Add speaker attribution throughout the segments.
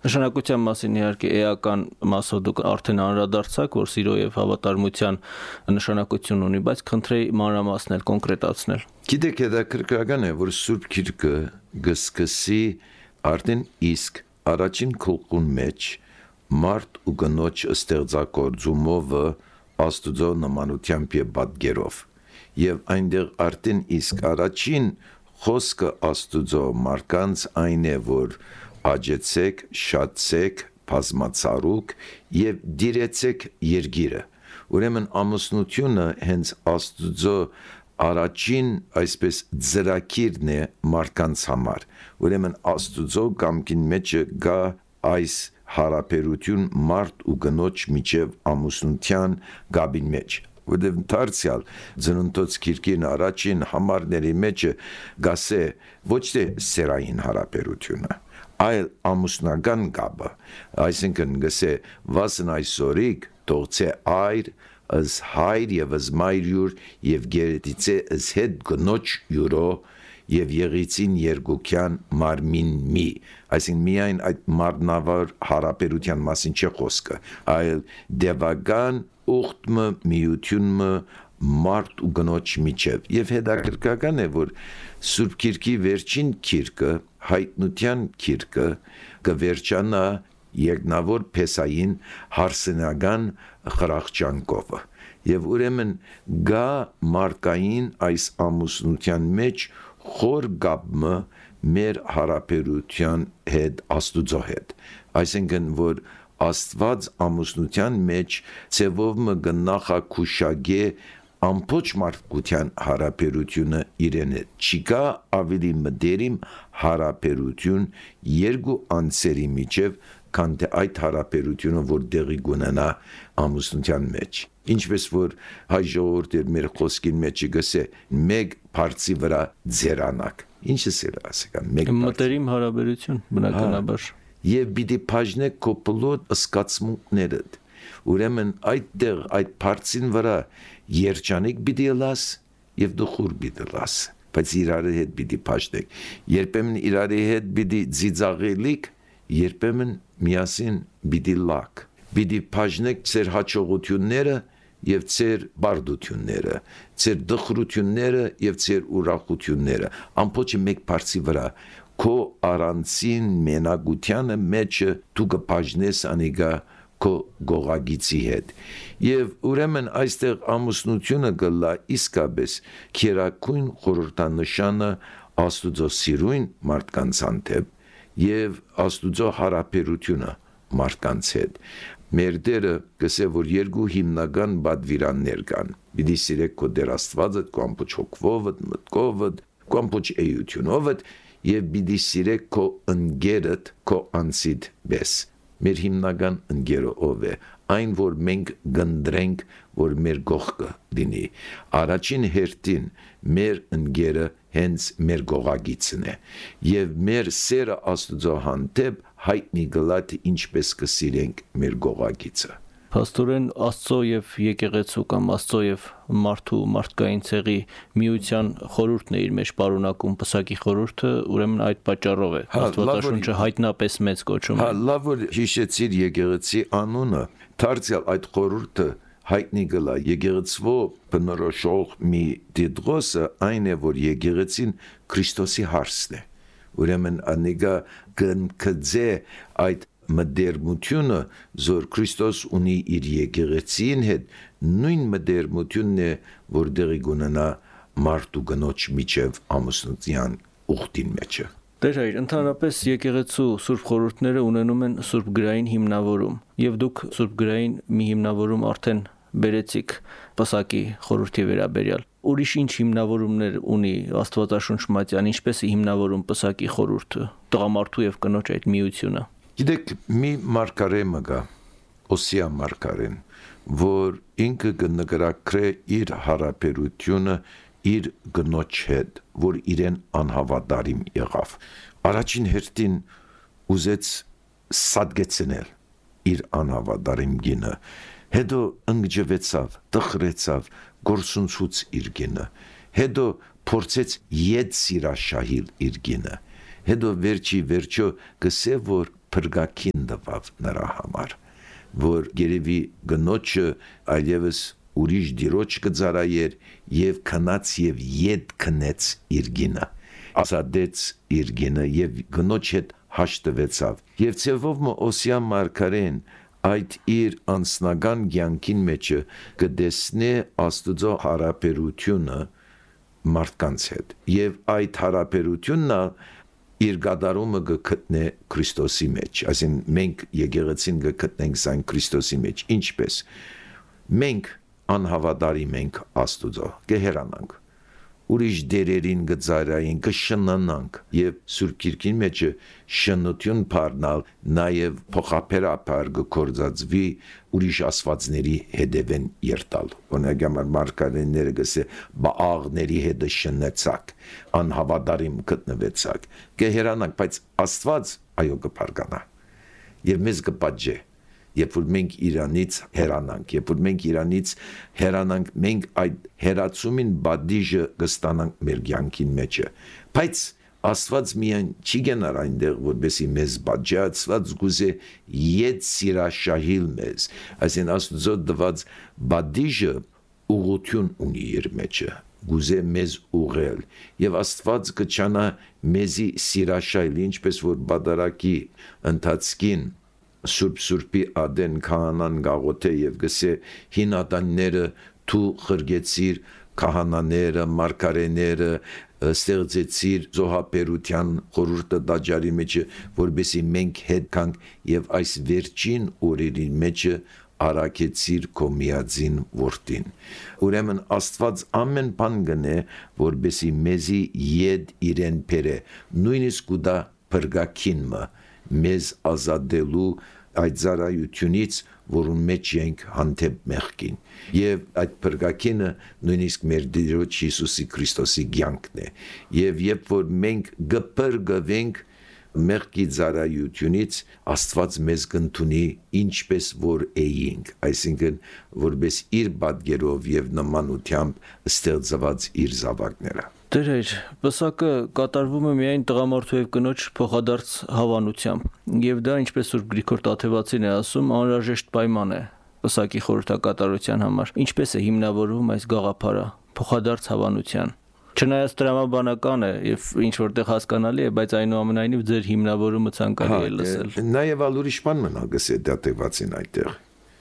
Speaker 1: Նշանակության մասին իհարկե էական մասով դուք արդեն անդրադարձաք, որ սիրո եւ հավատարմության նշանակություն ունի, բայց խնդրեի մանրամասնել, կոնկրետացնել։
Speaker 2: Գիտեք, հետաքրքրական է, որ Սուրբ Գիրքը գսկսի արդեն իսկ առաջին քողուն մեջ մարդ ու կնոջ ստեղծագործումով Աստուծո նմանությամբ եւ պատկերով եւ այնտեղ արդեն իսկ առաջին խոսքը Աստուծո մարկանց այն է, որ աջեցեք, շատցեք, բազմացարուք եւ դիրեցեք երկիրը։ Ուրեմն ամուսնությունը հենց Աստուծո առաջին այսպես ծրագիրն է մարկանց համար։ Ուրեմն Աստուծո կամքին մեջ գա այս հարաբերություն մարդ ու կնոջ միջև ամուսնության գաբին մեջ։ Որտեղ դարձյալ ծնունդոց քիրքին առաջին համարների մեջ գասե ոչ թե սերային հարաբերությունը, այլ ամուսնական գաբը, այսինքն գասե վասն այսօրիկ թողցե այր ըս հայր եւ ըս մայրյուր եւ գերետիցե ըս հետ գնոջ յուրո եւ եղիցին երկուքյան մարմին մի, այսինքն միայն այդ մարմնավոր հարաբերության մասին չէ խոսքը, այլ դեվական ուխտմը միությունը մարդ ու գնոջ միջև եւ հետաքրքրական է, որ Սուրբ Գիրքի վերջին գիրքը հայտնության գիրքը կվերջանա երկնավոր փեսային հարսենական խրախճանքով եւ ուրեմն գա մարկային այս ամուսնության մեջ խոր գաբմը մեր հարաբերության հետ Աստուծո հետ, այսինքն որ Աստված ամուսնության մեջ ծևով մը գնախակուշագե ամբողջ մարդկության հարաբերությունը իրեն հետ, չկա ավելի մտերիմ հարաբերություն երկու անձերի միջև, քան թե այդ հարաբերությունը, որ դեղի կունենա ամուսնության մեջ։ Ինչպես որ հայ ժողովուրդը մեր խոսքին մեջ գսե մեկ բարձի վրա ձերանակ։ Ինչը սեր ասական մեկ
Speaker 1: մտերիմ հարաբերություն բնականաբար։
Speaker 2: Եվ պիտի բաժնեք քո բոլոր սկացմունքներդ։ Ուրեմն այդտեղ այդ բարձին վրա երջանիկ պիտի լաս եւ դու խուր պիտի լաս, բայց իրարի հետ պիտի բաժնեք։ Երբեմն իրարի հետ պիտի ծիծաղելիք, երբեմն միասին պիտի լակ։ Պիտի բաժնեք ձեր հաջողությունները եւ ձեր բարդությունները, ձեր դխրությունները եւ ձեր ուրախությունները, ամբողջը մեկ բարձի վրա, քո առանցին մենակությանը մեջ դու կբաժնես անիգա քո գողագիցի հետ։ Եվ ուրեմն այստեղ ամուսնությունը գլա իսկապես քերակույն խորհրդանշանը Աստուծո սիրուն մարդկանց հանդեպ եւ Աստուծո հարաբերությունը մարդկանց հետ։ Մեր Տերը գսե որ երկու հիմնական բադվիրաններ կան։ Պիտի սիրեք քո Տեր Աստվածը, քո ամբողջ հոգովդ, մտքովդ, քո ամբողջ էությունովդ եւ պիտի սիրեք քո ընկերդ, քո անձիդ պես։ Մեր հիմնական ընկերը ով է, այն որ մենք գնդրենք, որ մեր գողքը լինի։ Առաջին հերթին մեր ընկերը հենց մեր գողագիցն է եւ մեր սերը Աստուծո հանդեպ հայտնի գլատ ինչպես կսիրենք մեր գողագիցը։
Speaker 1: Փաստորեն Աստծո եւ եկեղեցու կամ Աստծո եւ մարդու մարդկային ցեղի միության խորհուրդն է իր մեջ պարունակում պսակի խորհուրդը, ուրեմն այդ պատճառով է Աստվածաշունչը հայտնապես մեծ կոչում։
Speaker 2: Հա, լավ որ հիշեցիր եկեղեցի անունը, դարձյալ այդ խորհուրդը հայտնի գլա եկեղեցվո բնորոշող մի դիդրոսը այն է, որ եկեղեցին Քրիստոսի հարսն է։ Ուրեմն անիգա կնքձե այդ մդերմությունը, որ Քրիստոս ունի իր եկեղեցին հետ, նույն մդերմությունն է, որ դեղի գունենա մարդ ու կնոջ միջև ամուսնության ուխտին մեջը։
Speaker 1: Տեր հայր, ընդհանրապես եկեղեցու սուրբ խորհուրդները ունենում են սուրբ գրային հիմնավորում, եւ դուք սուրբ գրային մի հիմնավորում արդեն բերեցիք պսակի խորհրդի վերաբերյալ։ Ուրիշ ինչ հիմնավորումներ ունի Աստվածաշունչ մատյան, ինչպես է հիմնավորում պսակի խորհուրդը, տղամարդու եւ կնոջ այդ միությունը։
Speaker 2: Գիտեք, մի մարգարե մգա, Օսիա մարգարեն, որ ինքը կնկրակրե իր հարաբերությունը իր գնոջ հետ, որ իրեն անհավատարիմ եղավ։ Առաջին հերթին ուզեց սադգեցնել իր անհավատարիմ գինը, հետո ընկճվեցավ, տխրեցավ, գործունցուց իր գինը, հետո փորձեց ետ սիրաշահիլ իր գինը, հետո վերջի վերջո գսե որ փրկագին տվավ նրա համար, որ երևի գնոջը այլևս ուրիշ դիրոջ կծարայեր եւ քնած եւ ետ քնեց իր գինը, ազատեց իր գինը եւ գնոջ հետ հաշտվեցավ եւ ցեվով Մոսիա մարգարեն այդ իր անձնական կյանքին մեջը կդեսնե Աստծո հարաբերությունը մարդկանց հետ եւ այդ հարաբերությունն իր գադարումը կգտնե Քրիստոսի մեջ, այսին մենք եկեղեցին կգտնենք զայն Քրիստոսի մեջ, ինչպես մենք անհավատարիմ ենք Աստուծո, կհերանանք, ուրիշ դերերին կծարայենք, կշնանանք եւ Սուրբ Գիրքին մեջ շնություն բառնալ նաեւ փոխապերապար կգործածվի ուրիշ աստվածների հետևեն երտալ, օրինակ մարգարեները գսե բաղների հետ շնեցակ, անհավատարիմ գտնվեցակ, կհերանանք, բայց Աստված այո կփարգանա եւ մեզ կպատժե. Երբ որ մենք Իրանից հեռանանք, երբ որ մենք Իրանից հեռանանք, մենք այդ հեռացումին բադիժը կստանանք մեր կյանքին մեջը, բայց Աստված միայն չի գնար այնտեղ, որպեսզի մեզ բաժի, Աստված գուզե ետ սիրաշահիլ մեզ, այսին Աստծո տված բադիժը ուղղություն ունի իր մեջը, գուզե մեզ ուղղել եւ Աստված կճանա մեզի սիրաշահիլ, ինչպես որ բادرակի ընթացքին Սուրբի ադեն քահանան գաղոթե եւ գսե հինատանները դու խրգեցիր քահանաները մարգարեները ստեղծեցիր զոհաբերության խորհուրդը դաջարի մեջ որբեսի մենք հետ կանք եւ այս վերջին օրերի մեջ արակեցիր քո միածին որդին ուրեմն Աստված ամեն բան գնե որբեսի մեզի եդ իրեն բերե նույնիսկ դա փրկագինը մեզ ազատելու այդ զարայությունից, որուն մեջ ենք հանդեպ մեղքին։ Եվ այդ փրկագինը նույնիսկ մեր Տիրոջ Հիսուսի Քրիստոսի կյանքն է։ Եվ երբ որ մենք կփրկվենք մեղքի զարայությունից, Աստված մեզ կընդունի ինչպես որ էինք, այսինքն որպես իր պատկերով եւ նմանությամբ ստեղծված իր զավակները։
Speaker 1: Տեր, պսակը կատարվում է միայն տղամարդու եւ կնոջ փոխադարձ հավանությամբ, եւ դա ինչպես Սուրբ Գրիգոր Տաթևացին է ասում, անհրաժեշտ պայման է պսակի խորհրդակատարության համար։ Ինչպես է հիմնավորվում այս գաղափարը փոխադարձ հավանության։ Չնայած տրամաբանական է եւ ինչ որտեղ հասկանալի է, բայց այնուամենայնիվ ձեր հիմնավորումը ցանկալի է լսել։
Speaker 2: Նաեւ ալուրիշ բան մնալգս է Տաթևացին այդտեղ։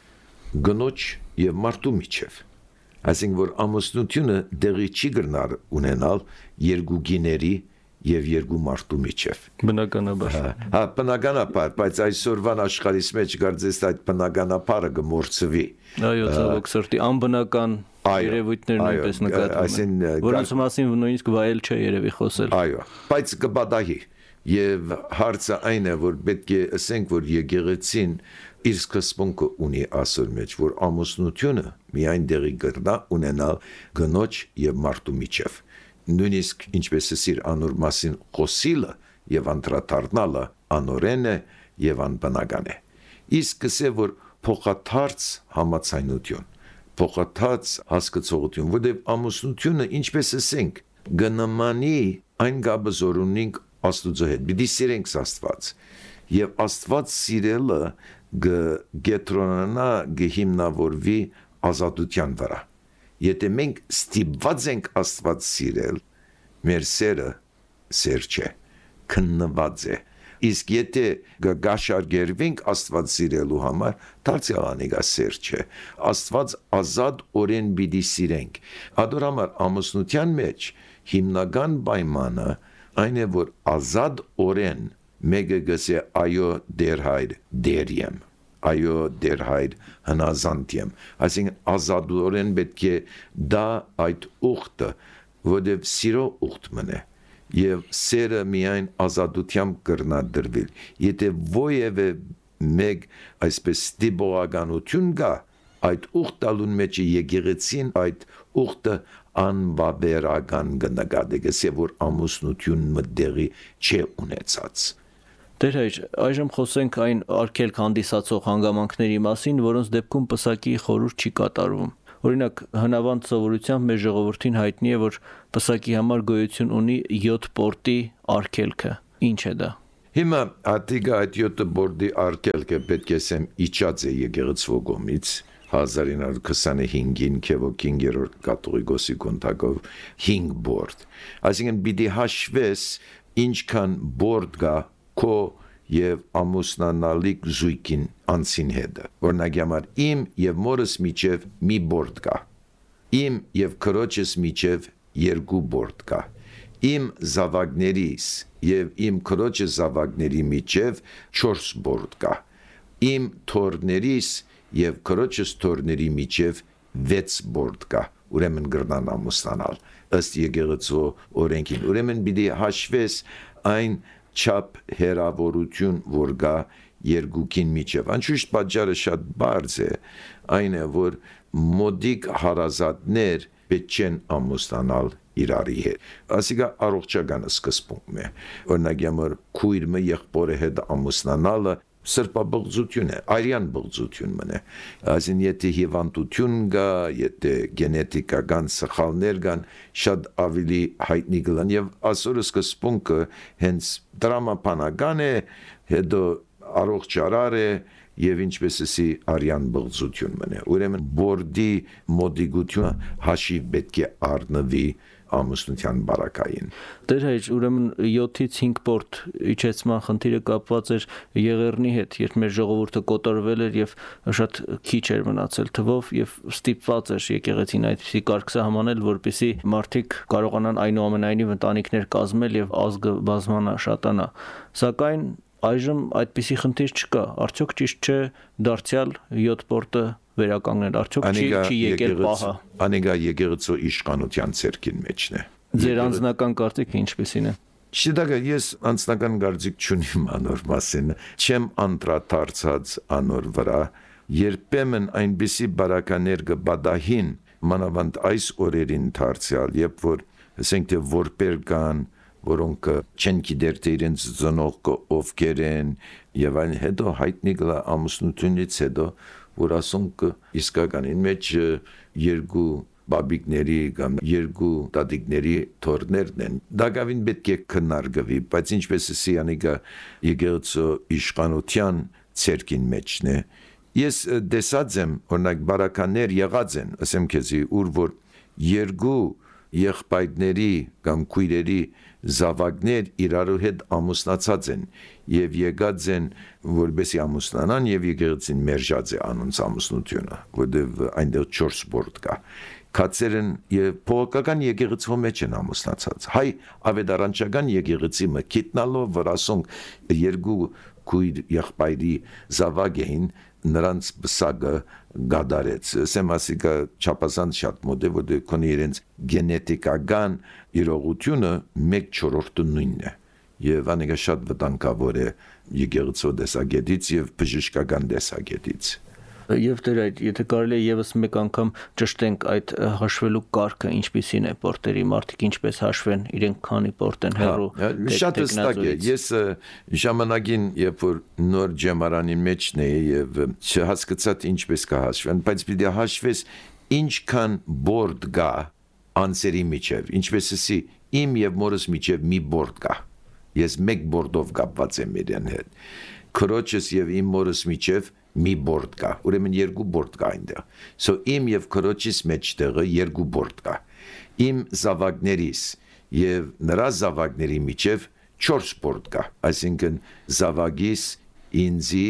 Speaker 2: Գնոջ եւ մարդու միջև Այսինքն որ ամուսնությունը դեղի չի գրնար ունենալ երկու գիների եւ երկու մարդու միջև։
Speaker 1: Բնականաբար։
Speaker 2: Բնականաբար, բայց այսօրվան աշխարհիս մեջ կարծես այդ բնականաբարը կմորցվի։
Speaker 1: Այո, ցավոք սրտի անբնական երևույթներ նույնպես նկատվում են։ Որոնց մասին նույնիսկ վայել չէ երևի խոսել։
Speaker 2: Այո, բայց կբադահի։ Եվ հարցը այն է, որ պետք է ասենք, որ եկեղեցին իր սկզբունքը ունի ասոր մեջ, որ ամուսնությունը միայն դեղի կգրնա ունենալ գնոջ եւ մարդու միջև։ Նույնիսկ ինչպես ասիր անոր մասին խոսիլը եւ անդրադառնալը անորեն է եւ անբնական է։ Իսկ կսե որ փոխադարձ համացայնություն, փոխադարձ հասկացողություն, որտեղ ամուսնությունը ինչպես ասենք գնամանի այն գաբզորունինք Աստուծո հետ, պիտի սիրենք Աստված, եւ Աստված սիրելը գետրոնանա գհիմնավորվի ազատության վրա։ Եթե մենք ստիպված ենք Աստված սիրել, մեր սերը սեր չէ, քննված է։ Իսկ եթե գաշարգերվենք Աստված սիրելու համար, դարձյալ անիգա սեր չէ։ Աստված ազատ օրեն պիտի սիրենք։ Ադորամար ամուսնության մեջ հիմնական պայմանը այն է, որ ազատ օրեն մեկը գսե այո դեր հայր դերիեմ, այո դեր հայր հնազանդ եմ, այսինքն ազատ օրեն պետք է դա այդ ուխտը, որտև սիրո ուխտ մնե, եւ սերը միայն ազատությամբ կրնա դրվել, եթե ովևէ մեկ այսպես ստիպողականություն կա, այդ ուխտալուն մեջ եկեղեցին այդ ուխտը անբավերական կնկատի, գսե որ ամուսնություն մտեղի չէ ունեցած։
Speaker 1: Տեր հայր, այժմ խոսենք այն արգելք հանդիսացող հանգամանքների մասին, որոնց դեպքում պսակի խորհուրդ չի կատարվում։ Օրինակ, հնավանդ սովորությամբ մեր ժողովրդին հայտնի է, որ պսակի համար գոյություն ունի 7 պորտի արգելքը։ Ինչ է դա։
Speaker 2: Հիմա ատիգա այդ 7 բորդի արկելքը պետք է սեմ իջած է եկեղեցու կողմից 1925-ին Քևոքին 5-րդ կաթողիկոսի կոնտակով 5 բորդ։ Այսինքն պիտի հաշվես ինչքան բորդ կա քո եւ ամուսնանալիք զույգին անցին հետը։ Օրինակ համար իմ եւ մորս միջև մի բորդ կա։ Իմ եւ քրոջս միջև 2 բորդ կա։ Իմ զավակներիս եւ իմ քրոջը զավակների միջև 4 բորդ կա։ Իմ թորներիս եւ քրոջս թորների միջև 6 բորդ կա։ Ուրեմն գրնան ամուսնանալ ըստ եկեղեցու օրենքին։ Ուրեմն պիտի հաշվես այն չափ հերավորություն, որ կա երկուքին միջև։ Անշուշտ պատճառը շատ բարձ է, այն է, որ մոդիկ հարազատներ պետք չեն ամուսնանալ իրարի հետ։ Ասիկա առողջական սկզբունքն է։ Օրինակ համար քույրը եղբորը հետ ամուսնանալը սրբաբղծություն է, արյան բղծություն մնե։ Այսին եթե հիվանդություն կա, եթե գենետիկական սխալներ կան, շատ ավելի հայտնի կլան եւ այսօր սկզբունքը հենց դրամապանական է, հետո առողջարար է եւ ինչպես էսի արյան բղծություն մնե։ Ուրեմն բորդի մոդիգությունը հաշիվ պետք է առնվի ամուսնության բարակային։
Speaker 1: Տեր հայր, ուրեմն 7-ից 5 բորդ իջեցման խնդիրը կապված էր եղեռնի հետ, երբ մեր ժողովուրդը կոտորվել էր եւ շատ քիչ էր մնացել թվով եւ ստիպված էր եկեղեցին այդպիսի կարգ սահմանել, որպեսզի մարդիկ կարողանան այնուամենայնիվ ընտանիքներ կազմել եւ ազգը բազմանա, շատանա։ Սակայն այժմ այդպիսի խնդիր չկա։ Արդյոք ճիշտ չէ դարձյալ 7 բորդը վերականգնել, արդյոք չի եկել պահը։
Speaker 2: Անեգա եկեղեցու իշխանության ցերքին մեջն է։
Speaker 1: Ձեր անձնական կարծիքը ինչպեսին է։
Speaker 2: Շիտակը ես անձնական կարծիք չունիմ անոր մասին, չեմ անդրադարձած անոր վրա, երբեմն այնպիսի բարականեր կբադահին, մանավանդ այս օրերին դարձյալ, երբ որ ասենք թե որպեր կան, որոնք չեն գիտեր թե իրենց ծնողքը ովքեր են եւ այն հետո հայտնի գլա ամուսնությունից հետո որ ասոնք իսկականին մեջ երկու բաբիկների կամ երկու տատիկների թորներն են դակավին պետք է քննարկվի բայց ինչպես է սիանիկա եկեղեցու իշխանության ցերքին մեջն է ես դեսած եմ օրինակ բարականներ եղած են ասեմ քեզի ուր որ երկու եղբայրների կամ քույրերի զավակներ իրարու հետ ամուսնացած են եւ եկած են որբեսի ամուսնանան եւ եկեղեցին մերժած է անոնց ամուսնությունը որտեւ այնտեղ 4 բորդ կա կացերն եւ փողոքական եկեղեցու մեջ են ամուսնացած հայ ավետարանչական եկեղեցի մկիտնալով վրասոնք երկու քույր եղբայրի զավակ էին նրանց բսակը գադարեց սեմասիկա չափազանց շատ մոդ է որ դեքոնի իրենց գենետիկական իրողությունը 1/4 նույնն է եւ անիկա շատ վտանգավոր է եկեղեցու տեսակետից եւ բժշկական տեսակետից
Speaker 1: Եվ դեր այդ եթե կարելի է եւս մեկ անգամ ճշտենք այդ հաշվելու կարգը ինչպիսին է պորտերի մարդիկ ինչպես հաշվեն իրենք քանի պորտ են հեռու
Speaker 2: շատ հստակ է ես ժամանակին երբ որ նոր ջեմարանի մեջն էի եւ չհասկացա ինչպես կհաշվեն բայց պիտի հաշվես ինչքան բորդ կա անցերի միջև ինչպես էսի իմ եւ մորս միջև մի բորդ կա ես մեկ բորդով կապված եմ իրեն հետ քրոջս եւ իմ մորս միջև մի բորդ կա, ուրեմն 2 բորդ կա այնտեղ։ So իմ եւ քրոջիս մեջտեղը 2 բորդ կա։ Իմ զավակներիս եւ նրա զավակների միջև 4 բորդ կա։ Այսինքն զավակիս ինձի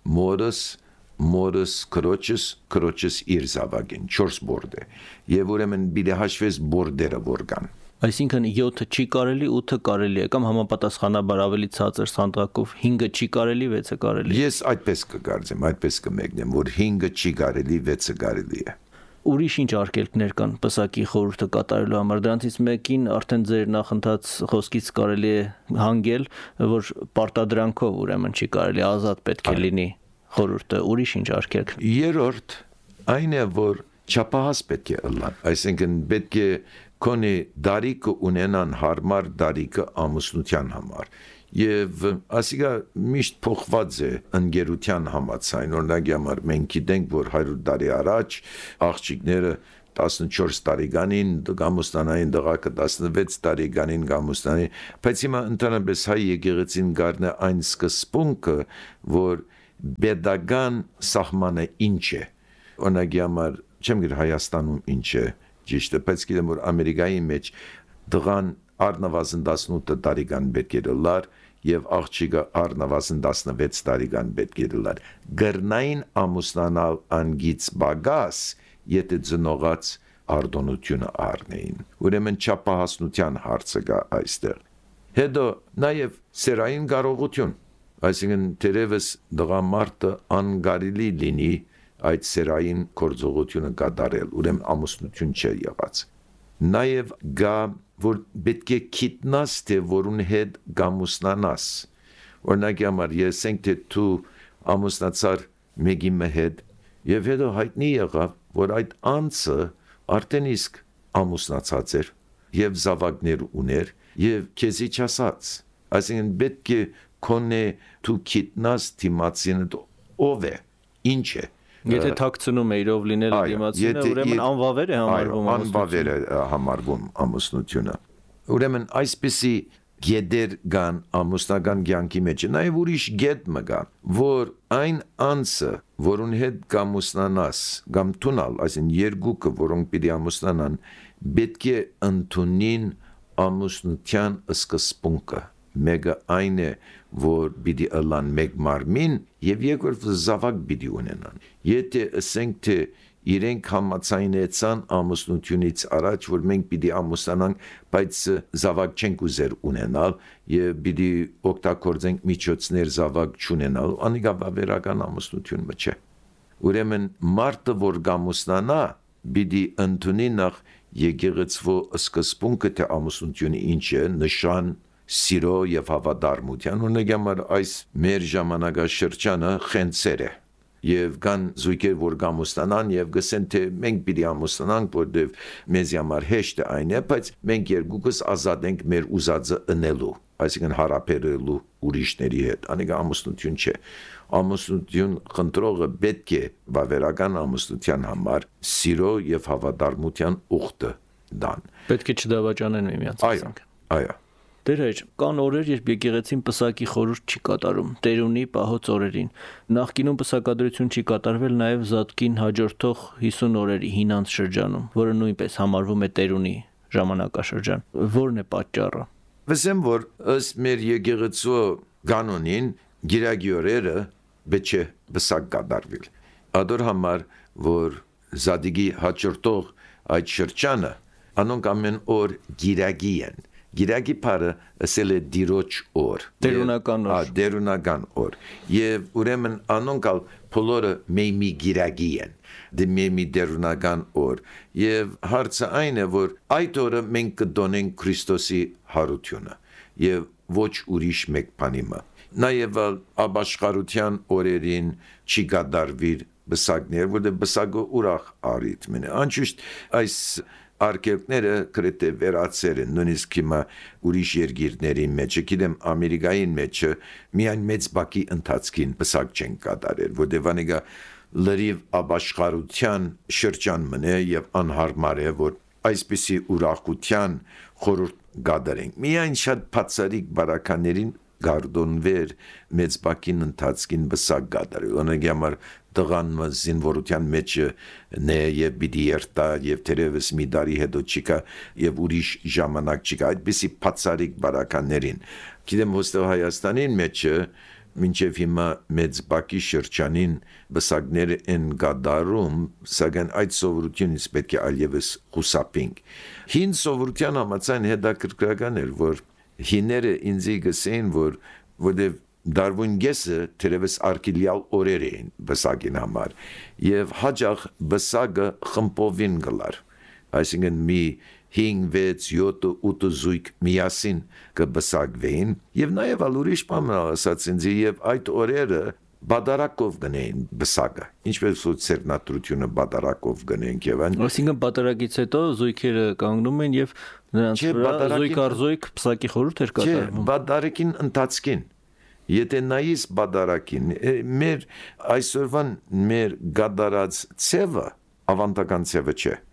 Speaker 2: մորս քրոջս իր զավակին 4 բորդ է։ Եվ ուրեմն բիլի հաշվես բորդերը որ կան։
Speaker 1: Այսինքն 7-ը չի կարելի, 8-ը կարելի է կամ համապատասխանաբար ավելի ցածր սանդղակով 5-ը չի կարելի, 6-ը կարելի։
Speaker 2: Ես այդպես կգարձեմ, այդպես կմեկնեմ, որ 5-ը չի կարելի, 6-ը կարելի է։
Speaker 1: Ուրիշ ինչ արգելքներ կան պսակի խորհուրդը կատարելու համար դրանցից մեկին արդեն ձեր նախընթաց խոսքից կարելի է հանգել, որ պարտադրանքով ուրեմն չի կարելի, ազատ պետք է լինի խորհուրդը, ուրիշ ինչ արգելք։
Speaker 2: Երրորդ այն է, որ չափահաս պետք է ըլլան, այսինքն պետք է Քոնի դարիքը ունենան հարմար դարիքը ամուսնության համար եւ ասիկա միշտ փոխված է ընկերության համաձայն օրինակ համար մենք գիտենք որ 100 տարի առաջ աղջիկները 14 տարեկանին գամուստանային դղակը 16 տարեկանին գամուստանի, բայց հիմա ընդհանրապես հայ եկեղեցին գարնը այն սկզբունքը, որ pedagogan սահմանը ինչ է։ Օրինակի համար չեմ գիտի Հայաստանում ինչ է ճիշտը, բայց գիտեմ որ Ամերիկայի մեջ դղան առնվազն 18 տարեկան պետք է լար եւ աղջիկը առնվազն 16 տարեկան պետք է լար։ Գրնային ամուսնանալ անգից բագաս, եթե ծնողած արդոնությունը առնեին։ Ուրեմն չափահասնության հարցը կա այստեղ։ Հետո նաև սերային կարողություն, այսինքն թերևս դղամարդը անգարելի լինի այդ սերային գործողությունը կատարել, ուրեմն ամուսնություն չէ եղած։ Նաև գա որ պետք է գիտնաս թե որուն հետ գամուսնանաս։ Օրինակի համար եսենք թե դու ամուսնացար մեկի հետ եւ հետո հայտնի եղավ որ այդ անձը արդեն իսկ ամուսնացած էր եւ զավակներ ուներ եւ քեզի չասած, այսինքն պետք է քոնե դու գիտնաս դիմացինը ով է, ինչ է։
Speaker 1: Եթե թաքցնում է իրով լինել դիմացինը, ուրեմն անվավեր է համարվում
Speaker 2: անվավեր է համարվում ամուսնությունը։ Ուրեմն այսպեսի գեդեր կան ամուսնական կյանքի մեջ, նաև ուրիշ գեդ մգա, որ այն անձը, որուն հետ կամուսնանաս, կամ տունալ, այսին երկուքը, որոնք պիտի ամուսնանան, պետք է ընդունին ամուսնության սկզբունքը։ Մեկը այն է, որ պիտի ըլան մեկ մարմին եւ երկրորդը զավակ պիտի ունենան։ Եթե ասենք թե իրենք համաձայնեցան ամուսնությունից առաջ, որ մենք պիտի ամուսնանանք, բայց զավակ չենք ուզեր ունենալ եւ պիտի օգտագործենք միջոցներ զավակ չունենալ, անիկա վավերական ամուսնություն չէ։ Ուրեմն մարդը որ կամուսնանա, պիտի ընդունի նախ եկեղեցու սկզբունքը թե ամուսնությունը ինչ է, նշան սիրո եւ հավատարմության, օրինակ համար այս մեր ժամանակաշրջանը խենցեր է եւ կան զույգեր որ կամուսնանան եւ գսեն թե մենք պիտի ամուսնանանք որտեւ մեզ համար հեշտ է այն է, բայց մենք երկուքս ազատ ենք մեր ուզածը ընելու, այսինքն հարաբերելու ուրիշների հետ, անիկա ամուսնություն չէ։ Ամուսնություն խնդրողը պետք է վավերական ամուսնության համար սիրո եւ հավատարմության ուխտը դան։
Speaker 1: Պետք է չդավաճանեն միմյանց, ասենք։
Speaker 2: Այո։
Speaker 1: Տեր հայր, կան օրեր, երբ եկեղեցին պսակի խորհուրդ չի կատարում, տերունի պահոց օրերին։ Նախկինում պսակադրություն չի կատարվել նաև Զատկին հաջորդող 50 օրերի հինանց շրջանում, որը նույնպես համարվում է տերունի ժամանակաշրջան։ Որն է պատճառը։
Speaker 2: Վսեմ որ ըստ մեր եկեղեցու կանոնին գիրագի օրերը պետք է պսակ կատարվել։ Ադոր համար որ Զադիգի հաջորդող այդ շրջանը անոնք ամեն օր գիրագի են։ Գիրագի բարը ասել է դիրոջ օր։
Speaker 1: Դերունական օր։
Speaker 2: Դերունական օր։ Եվ ուրեմն անոնքալ բոլորը մեյմի գիրագի են։ Դե մեյմի դերունական օր։ Եվ հարցը այն է, որ այդ օրը մենք կդոնենք Քրիստոսի հարությունը եւ ոչ ուրիշ մեկ բանիմը։ Նաեւ ապաշխարության օրերին չի կատարվիր բսակներ, որտեղ բսակը ուրախ արիթմն է։ Անշուշտ այս արկելքները կրեթե վերացել են, նույնիսկ հիմա ուրիշ երկիրների մեջ, գիտեմ Ամերիկային մեջ միայն մեծ բակի ընթացքին պսակ չեն կատարել, որտեղ անիկա լրիվ ապաշխարության շրջան մնե եւ անհարմար է, որ այսպիսի ուրախության խորհուրդ կատարենք։ Միայն շատ բացառիկ բարականերին գարդոնվեր մեծ բակին ընթացքին պսակ կատարել, օրինակ համար տղան զինվորության մեջ նե եւ պիտի երթա եւ թերևս մի տարի հետո չկա եւ ուրիշ ժամանակ չկա այդպիսի բացառիկ բարականներին գիտեմ հոստել Հայաստանին մեջ մինչեւ հիմա մեծ բակի շրջանին բսակներ են գադարում սակայն այդ սովորությունից պետք է այլևս խուսափենք հին սովորության համաձայն հետաքրքրական էր որ հիները ինձ գսեն որտեւ Դարվուն գեսը թերևս արկիլյալ օրեր էին բսակին համար եւ հաջող բսակը խմբովին գլար այսինքն մի 5, 6, 7, 8 զույգ միասին կբսակվեին եւ նաեւ ալուրիշ բան ասած ինձ եւ այդ օրերը բադարակով գնային բսակը ինչպես սոցերնատրությունը բադարակով գնենք եւ այն
Speaker 1: այսինքն բադարակից հետո զույգերը կանգնում են եւ նրանց վրա զույգ առ զույգ բսակի խորհուրդ էր կատարվում
Speaker 2: չէ բադարակին ընթացքին Եթե նայես բադարակին, մեր այսօրվան մեր գադարած ցևը ավանդական ցևը չէ։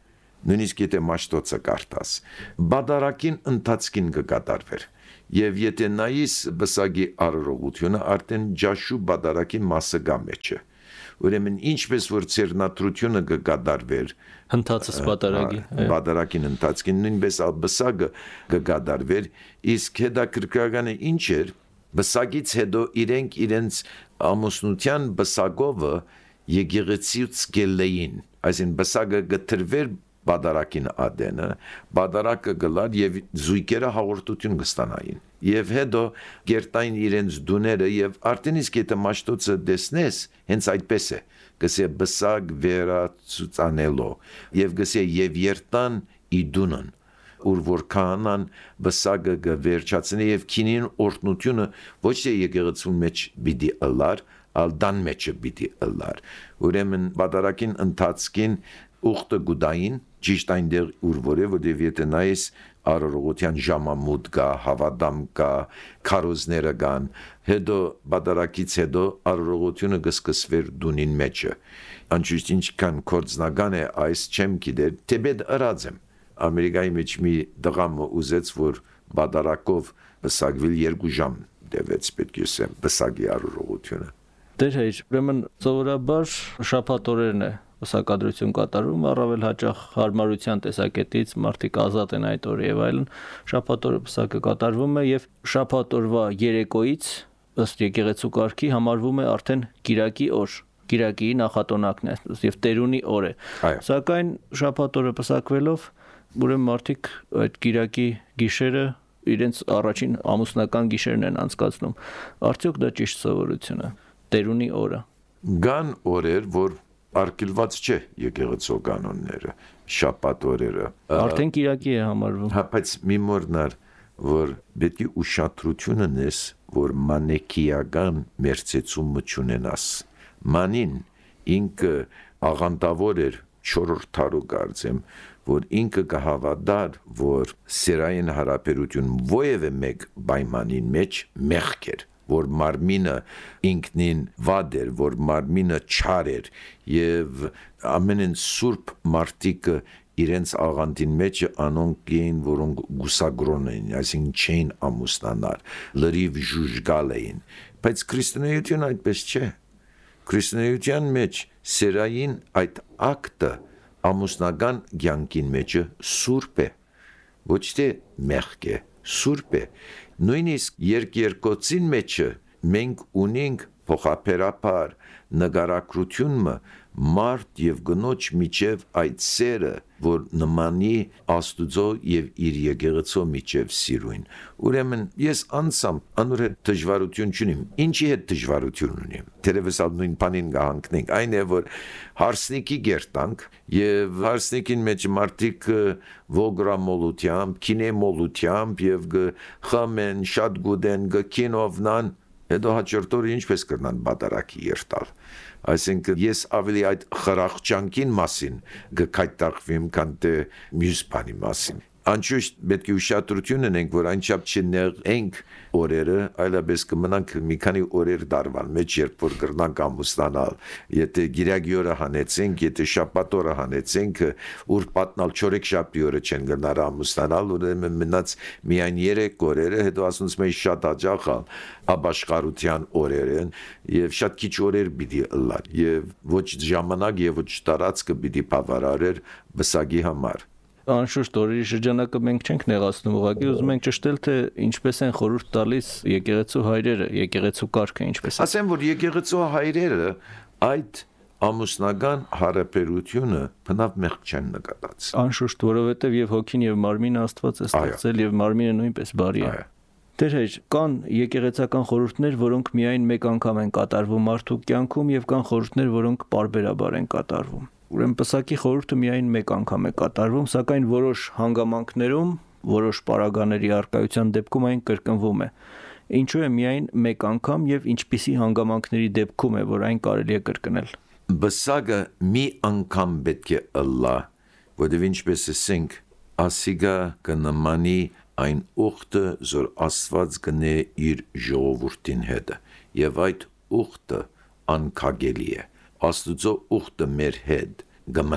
Speaker 2: նույնիսկ եթե մաշտոցը կարդաս, բադարակին ընթացքին կկատարվեր։ Եվ եթե նայիս բսագի արարողությունը, արդեն ջաշու բադարակին մասը գա մեջը։ Ուրեմն ինչպես որ ցերնատրությունը կկատարվեր
Speaker 1: Հնդածս բադարագի
Speaker 2: բադարակին ընթացքին, նույնպես բսագը կկատարվեր, իսկ հետաքրքրականը ինչ էր, բսագից հետո իրենք իրենց ամուսնության բսագովը եկեղեցիուց գելեին, այսինքն բսագը գտրվեր բադարակին ադենը, բադարակը գլար եւ զույգերը հաղորդություն կստանային։ Եվ հետո գերտային իրենց դուները եւ արդեն իսկ եթե մաշտոցը դեսնես, հենց այդպես է, գսե բսագ վերացուցանելո եւ գսե եւ երտան իդունն ուր որ քահանան բսագը վերջացնի եւ քինին օրտնությունը ոչ թե եկեղեցուն մեջ պիտի ըլլար, ալ դան մեջը պիտի ըլլար։ Ուրեմն բադարակին ընթացքին ուխտը գուդային ճիշտ այնտեղ ուր որը որտեղ եթե նայես արարողության ժամամուտ կա, հավադամ կա, քարոզները կան, հետո բադարակից հետո արարողությունը կսկսվեր դունին մեջը։ Անշուշտ ինչքան կորձնական է այս չեմ գիտեր, թեպետ ըրած եմ։ Ամերիկայի մեջ մի դղամ ուզեց, որ բադարակով բսագվիլ 2 ժամ դեվեց պետք է ասեմ բսագի արարողությունը։
Speaker 1: Դեր հայր, ուրեմն սովորաբար շաբաթ օրերն է բսակադրություն կատարում, առավել հաճախ հարմարության տեսակետից մարդիկ ազատ են այդ օրը եւ այլն, շաբաթ օրը բսակը կատարվում է եւ շաբաթ օրվա երեկոից ըստ եկեղեցու կարգի համարվում է արդեն կիրակի օր, կիրակի նախատոնակն է եւ տերունի օր է։ Սակայն շաբաթ օրը բսակվելով ուրեմն մարդիկ այդ կիրակի գիշերը իրենց առաջին ամուսնական գիշերն են անցկացնում։ Արդյոք դա ճիշտ սովորություն է։ Տերունի օրը։
Speaker 2: Գան օրեր, որ արկելված չէ եկեղեցու կանոնները, շաբաթ օրերը։
Speaker 1: Արդեն կիրակի է համարվում։
Speaker 2: Հա, բայց մի մորնար, որ պետք է ուշադրություն ունես, որ մանեկիական մերձեցումը չունենաս։ Մանին ինքը աղանդավոր էր 4-րդ դարու կարծեմ, որ ինքը կհավատար, որ սերային հարաբերություն ովևէ մեկ պայմանին մեջ մեղք էր, որ մարմինը ինքնին վատ էր, որ մարմինը չար էր եւ ամենեն սուրբ մարդիկը իրենց աղանդին մեջը անոնք էին, որոնք գուսագրոն էին, այսինքն չէին ամուսնանար, լրիվ ժուժգալ էին, բայց քրիստոնեությունը այդպես չէ։ Քրիստոնեության մեջ սերային այդ ակտը ամուսնական կյանքին մեջը սուրբ է, ոչ թե մեղք է, սուրբ է։ Նույնիսկ երկերկոցին մեջը մենք ունենք փոխապերապար նկարագրությունը մարդ եւ գնոջ միջև այդ սերը, որ նմանի Աստուծո եւ իր եկեղեցու միջև սիրուն։ Ուրեմն ես անսամբ անուրը դժվարություն չունիմ։ Ինչի հետ դժվարություն ունիմ։ Տերևս նույն բանին գանքնենք, այն է որ հարսնիկի գերտանք եւ հարսնիկին մեջ մարդիկ վոգրամոլությամբ, կինեմոլությամբ եւ խմեն, շատ գուդեն, կինովնան, հետո հաջորդ օրը ինչպես կրնան բադարակի երտալ։ Այսինքն ես ավելի այդ խրախճանքին մասին կկայտակվեմ, քան թե մյուս բանի մասին։ Անշուշտ պետք է ուշադրություն ունենք, որ այնչափ չնեղենք օրերը, այլապես կմնանք մի քանի օրեր դարվան մեջ, երբ որ կրնանք ամուսնանալ։ Եթե գիրակի օրը հանեցենք, եթե շաբաթ օրը հանեցենք, ուր պատնալ չորեքշաբթի օրը չեն գնար ամուսնանալ, ուրեմն մնաց միայն 3 օրերը, հետո ասում մեզ շատ հաճախ աբաշխարության օրեր են եւ շատ քիչ օրեր պիտի ըլլար եւ ոչ ժամանակ եւ ոչ տարածքը պիտի բավարարեր բսագի համար։
Speaker 1: Անշուշտ օրերի շրջանակը մենք չենք նեղացնում, ուղղակի ուզում ենք ճշտել, թե ինչպես են խորհուրդ տալիս եկեղեցու հայրերը, եկեղեցու կարգը ինչպես է։
Speaker 2: Ասեմ, որ եկեղեցու հայրերը այդ ամուսնական հարաբերությունը բնավ մեղք չեն նկատած։
Speaker 1: Անշուշտ, որովհետև եւ հոգին եւ մարմինը Աստված է ստեղծել եւ մարմինը նույնպես բարի է։ Դեր հայր, կան եկեղեցական խորհուրդներ, որոնք միայն մեկ անգամ են կատարվում մարդու կյանքում եւ կան խորհուրդներ, որոնք պարբերաբար են կատարվում։ Ուրեմն պսակի խորհուրդը միայն մեկ անգամ է կատարվում, սակայն որոշ հանգամանքներում, որոշ պարագաների արկայության դեպքում այն կրկնվում է։ Ինչու է միայն մեկ անգամ եւ ինչպիսի հանգամանքների դեպքում է, որ այն կարելի է կրկնել։
Speaker 2: Բսակը մի անգամ պետք է ըլլա, որովհետեւ ինչպես ասենք, ասիգա կնմանի այն ուխտը, որ Աստված գնե իր ժողովրդին հետ, եւ այդ ուխտը անկագելի է։ Աստուծո ուխտը մեր հետ գմնա,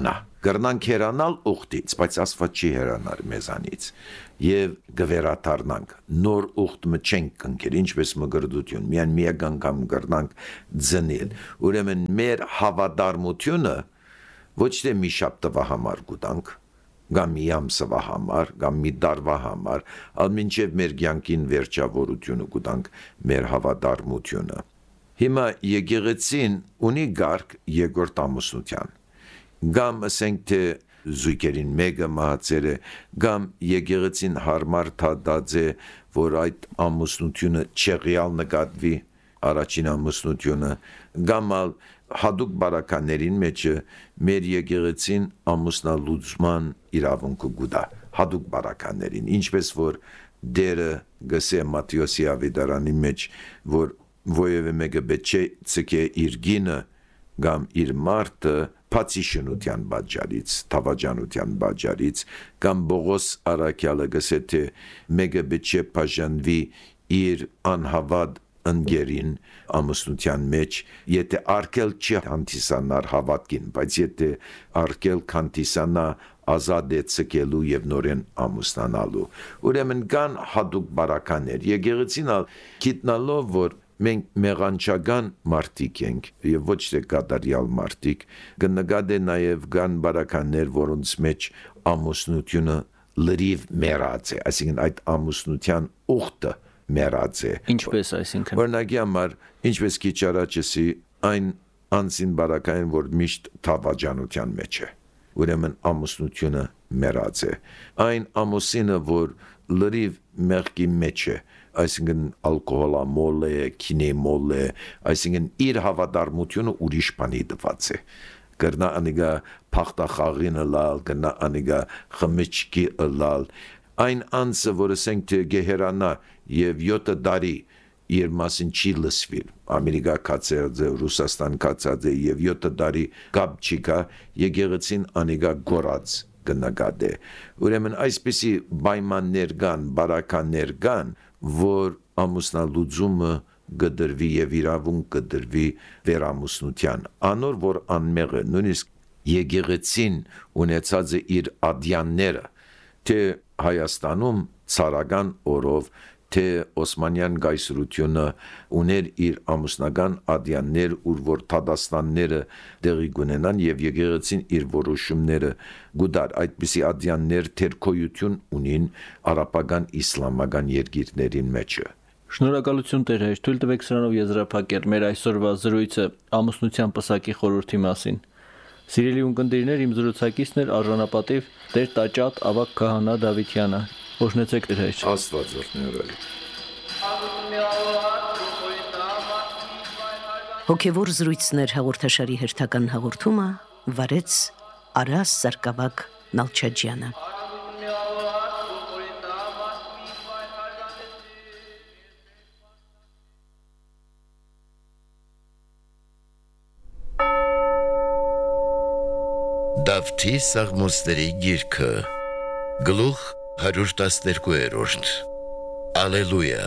Speaker 2: կրնանք հերանալ ուխտից, բայց Աստված չի հերանար մեզանից եւ գվերաթարնանք նոր ուխտ մչենք կնքել ինչպես մգրդություն միայն միակ անգամ կրնանք ձնել ուրեմն մեր հավատարմությունը ոչ թե մի շաբթվա համար գուտանք կամ մի ամսվա համար կամ մի տարվա համար այլ մինչև մեր կյանքին վերջավորությունը գուտանք մեր հավատարմությունը հիմա եկեղեցին ունի գարկ երկրորդ ամուսնության կամ ասենք թե զույգերին մեկը մահացել է կամ եկեղեցին հարմար թադած է որ այդ ամուսնությունը չեղյալ նկատվի առաջին ամուսնությունը կամ հadouk բարականներին մեջը մեր եկեղեցին ամուսնալուծման իրավունքը գուտա հadouk բարականներին ինչպես որ դերը գսե Մատթեոսի ավետարանի մեջ որ ովևէ մեկը պետք չէ ցկե իր գինը կամ իր մարդը բացի շնության բաժարից, թավաջանության բաժարից, կամ Բողոս Արաքյալը գսե թե մեկը պետք չէ բաժանվի իր անհավատ ընկերին ամուսնության մեջ, եթե արկել չի հանդիսանար հավատքին, բայց եթե արկել հանդիսանա ազատ է ցկելու եւ նորեն ամուսնանալու։ Ուրեմն կան հadouk բարականներ։ Եկեղեցին գիտնալով որ մենք մեղանչական մարդիկ ենք եւ ոչ թե կատարյալ մարդիկ կնկատե նաեւ կան բարականներ որոնց մեջ ամուսնությունը լրիվ մեռած է այսինքն այդ ամուսնության ուխտը մեռած է
Speaker 1: ինչպես այսինքն
Speaker 2: օրինակի համար ինչպես քիչ առաջ ասի այն անձին բարակային որ միշտ թավաջանության մեջ է ուրեմն ամուսնությունը մեռած է այն ամուսինը որ լրիվ մեղքի մեջ է այսինքն ալկոհոլամոլ է, քինեմոլ է, այսինքն իր հավատարմությունը ուրիշ բանի դված է։ Կրնա անիգա փախտախաղին լալ, կրնա անիգա խմիչքի լալ։ Այն անձը, որը ասենք թե գեհերանա եւ 7 տարի իր մասին չի լսվել։ Ամերիկա կացած է, Ռուսաստան կացած է եւ 7 տարի կապ չի կա, եկեղեցին անիգա գորած կնկատե։ Ուրեմն այսպիսի պայմաններ կան, բարականներ կան, որ ամուսնալուծումը գդրվի եւ իրավունք գդրվի վերամուսնության անոր որ անմեղը նույնիսկ եկեղեցին ունեցած է իր ադյանները թե Հայաստանում ցարական օրով թե Օսմանյան գայսրությունը ուներ իր ամուսնական ադյաններ ուր որ Թադաստանները դեղի գունենան եւ եկեղեցին իր որոշումները գուտար այդպիսի ադյաններ թերքոյություն ունին արաբական իսլամական երկիրներին մեջը
Speaker 1: Շնորհակալություն Տեր հայր թույլ տվեք սրանով եզրափակել մեր այսօրվա զրույցը ամուսնության պսակի խորհրդի մասին Սիրելի ունկնդիրներ իմ զրուցակիցն էր արժանապատիվ Տեր Տաճատ Ավագ Քահանա Դավիթյանը Օրհնեցեք Տեր հայր
Speaker 2: Աստված օրհնի
Speaker 3: Հոգևոր զրույցներ հաղորդաշարի հերթական հաղորդումը վարեց Արաս Սարգսակ Նալչաջյանը
Speaker 4: Դավթի Սաղմոսների գիրքը Գլուխ 112 Ալելույա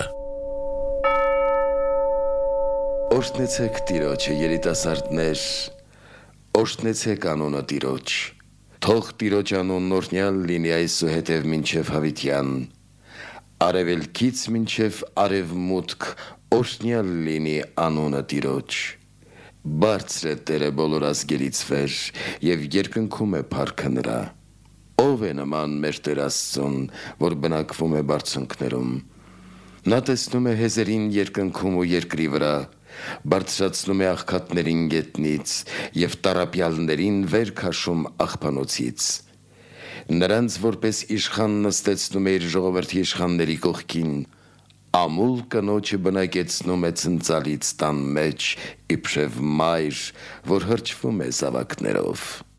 Speaker 5: Օրհնեցեք Տիրոջը երիտասարդներ Օրհնեցեք անունը Տիրոջ Թող Տիրոջ անունն օրհնյալ լինի այսուհետև մինչև հավիտյան Արևելքից մինչև արևմուտք օրհնյալ լինի անունը Տիրոջ Բարձր է Տերը բոլոր ազգերից վեր եւ երկնքում է փառքը նրա Ով է նման մեր Տեր Աստծուն որ բնակվում է բարձունքներում Նա տեսնում է հեզերին երկնքում ու երկրի վրա բարձրացնում է աղքատներին գետնից եւ տարապյալներին վեր քաշում աղբանոցից Նրանց որպես իշխան նստեցնում է իր ժողովրդի իշխանների կողքին Ամուլ կնոջը բնակեցնում է ցնցալից տան մեջ իբրև մայր որ հրճվում է զավակներով